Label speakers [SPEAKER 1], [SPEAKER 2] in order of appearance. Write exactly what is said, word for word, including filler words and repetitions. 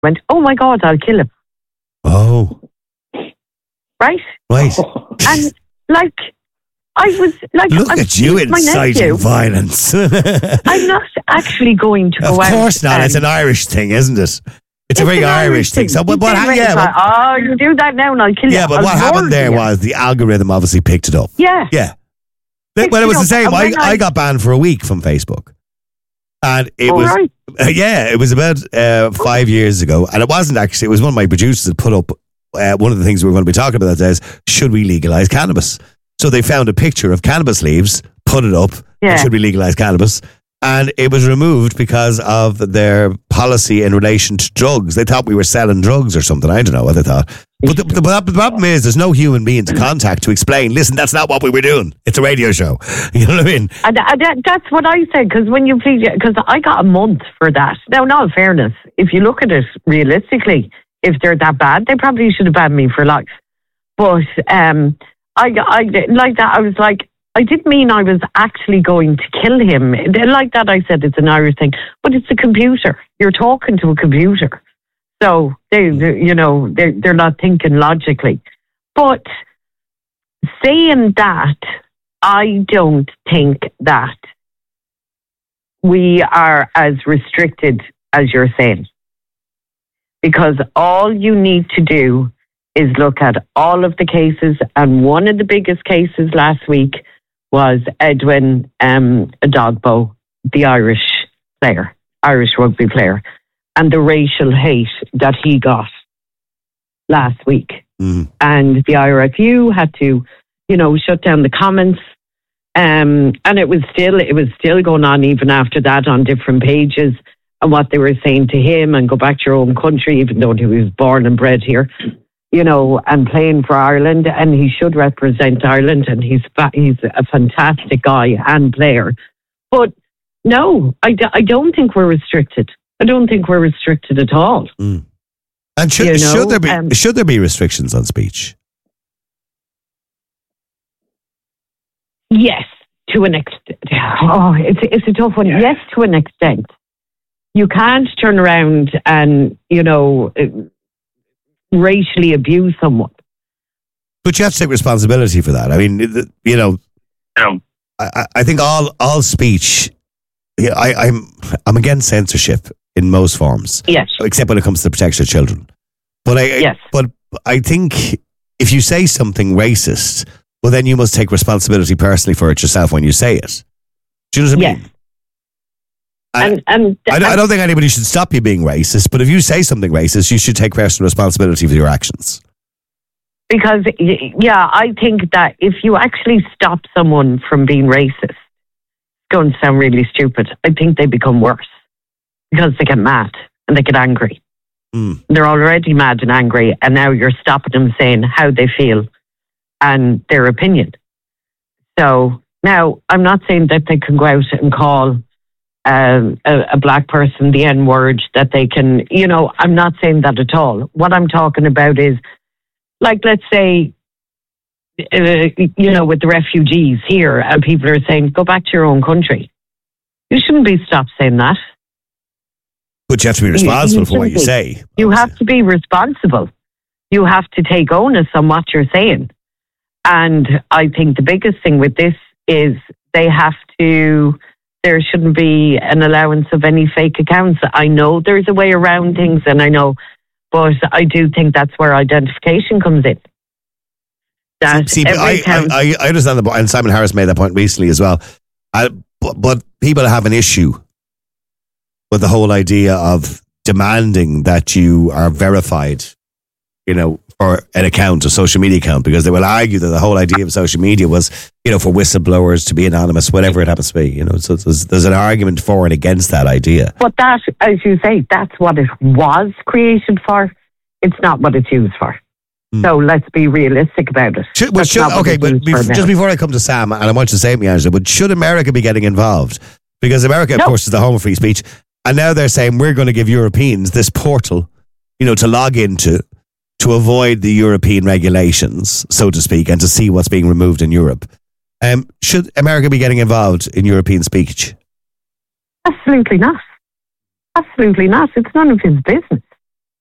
[SPEAKER 1] went, oh my God, I'll kill him.
[SPEAKER 2] Oh.
[SPEAKER 1] Right?
[SPEAKER 2] Right.
[SPEAKER 1] And like, I was like...
[SPEAKER 2] Look
[SPEAKER 1] I'm,
[SPEAKER 2] at you inciting violence.
[SPEAKER 1] I'm not actually going to go out.
[SPEAKER 2] Of course not. It's an Irish thing, isn't it? It's, it's a very Irish, Irish thing. thing. So, what, what, ha- yeah,
[SPEAKER 1] well, oh, you do that now and I'll kill you.
[SPEAKER 2] Yeah, but
[SPEAKER 1] I'll
[SPEAKER 2] what happened there
[SPEAKER 1] you.
[SPEAKER 2] was the algorithm obviously picked it up.
[SPEAKER 1] Yeah.
[SPEAKER 2] Yeah. Well, it was the same. I, I got banned for a week from Facebook. And it
[SPEAKER 1] oh,
[SPEAKER 2] was,
[SPEAKER 1] right.
[SPEAKER 2] uh, yeah, it was about uh, five years ago. And it wasn't actually, it was one of my producers that put up uh, one of the things we were going to be talking about that says, should we legalize cannabis? So they found a picture of cannabis leaves, put it up,
[SPEAKER 1] yeah.
[SPEAKER 2] and should we legalize cannabis? And it was removed because of their policy in relation to drugs. They thought we were selling drugs or something. I don't know what they thought. But the, the, the problem is there's no human being to contact to explain, listen, that's not what we were doing. It's a radio show. You know what I mean?
[SPEAKER 1] And, and that's what I said, because when you plead, because I got a month for that. Now, in all fairness, if you look at it realistically, if they're that bad, they probably should have banned me for life. But um, I, I, like that, I was like, I didn't mean I was actually going to kill him. Like that, I said it's an Irish thing, but it's a computer. You're talking to a computer. So, they, they you know, they're, they're not thinking logically. But saying that, I don't think that we are as restricted as you're saying. Because all you need to do is look at all of the cases, and one of the biggest cases last week was Edwin um, Adogbo, the Irish player, Irish rugby player, and the racial hate that he got last week.
[SPEAKER 2] Mm.
[SPEAKER 1] And the I R F U had to, you know, shut down the comments. Um, and it was still, it was still going on even after that on different pages, and what they were saying to him, and go back to your own country, even though he was born and bred here, you know, and playing for Ireland, and he should represent Ireland, and he's fa- he's a fantastic guy and player. But no, I, d- I don't think we're restricted. I don't think we're restricted at all.
[SPEAKER 2] Mm. And should,
[SPEAKER 1] you know,
[SPEAKER 2] should there be
[SPEAKER 1] um,
[SPEAKER 2] should there be restrictions on speech?
[SPEAKER 1] Yes, to an extent. Oh, it's it's a tough one. Yeah. Yes, to an extent. You can't turn around and, you know, racially abuse someone.
[SPEAKER 2] But you have to take responsibility for that. I mean, you know,
[SPEAKER 3] no.
[SPEAKER 2] I, I think all all speech, I, I'm I'm against censorship in most forms.
[SPEAKER 1] Yes.
[SPEAKER 2] Except when it comes to the protection of children. But I,
[SPEAKER 1] yes.
[SPEAKER 2] But I think if you say something racist, well, then you must take responsibility personally for it yourself when you say it. Do you know what I
[SPEAKER 1] yes.
[SPEAKER 2] mean?
[SPEAKER 1] And, and,
[SPEAKER 2] I, I don't think anybody should stop you being racist, but if you say something racist, you should take personal responsibility for your actions.
[SPEAKER 1] Because, yeah, I think that if you actually stop someone from being racist, it's going to sound really stupid, I think they become worse because they get mad and they get angry.
[SPEAKER 2] Mm.
[SPEAKER 1] They're already mad and angry, and now you're stopping them saying how they feel and their opinion. So now I'm not saying that they can go out and call Um, a, a black person the N-word, that they can, you know, I'm not saying that at all. What I'm talking about is, like, let's say, uh, you know, with the refugees here, and people are saying, go back to your own country. You shouldn't be stopped saying that.
[SPEAKER 2] But you have to be responsible
[SPEAKER 1] you, you
[SPEAKER 2] for what you
[SPEAKER 1] be.
[SPEAKER 2] say.
[SPEAKER 1] You have to be responsible. You have to take onus on what you're saying. And I think the biggest thing with this is they have to... There shouldn't be an allowance of any fake accounts. I know there's a way around things, and I know, but I do think that's where identification comes in. That
[SPEAKER 2] See, I,
[SPEAKER 1] account-
[SPEAKER 2] I, I understand the point, and Simon Harris made that point recently as well. I, but, but people have an issue with the whole idea of demanding that you are verified, you know, for an account, a social media account, because they will argue that the whole idea of social media was, you know, for whistleblowers to be anonymous, whatever it happens to be, you know, so there's, there's an argument for and against that idea.
[SPEAKER 1] But that, as you say, that's what it was created for. It's not what it's used for. Mm. So let's be realistic about it.
[SPEAKER 2] Should, well, should, okay, but bef- just before I come to Sam, and I want you to say it, me, Angela, but should America be getting involved? Because America,
[SPEAKER 1] no.
[SPEAKER 2] of course, is the home of free speech, and now they're saying we're going to give Europeans this portal, you know, to log into, to avoid the European regulations, so to speak, and to see what's being removed in Europe. Um, should America be getting involved in European speech?
[SPEAKER 1] Absolutely not. Absolutely not. It's none of his business.